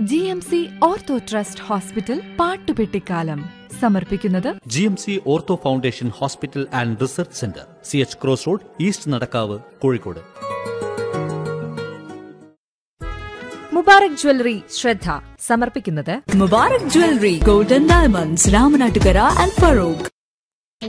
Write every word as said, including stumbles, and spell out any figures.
G M C ortho trust hospital പാട്ടുപെട്ടിക്കാലം സമർപ്പിക്കുന്നത് G M C ortho foundation hospital and research centre, C H cross road, east Nadakkavu, Kozhikode. Mubarak jewellery ശ്രദ്ധ സമർപ്പിക്കുന്നത് Mubarak jewellery, golden diamonds, Ramanattukara and Farooq.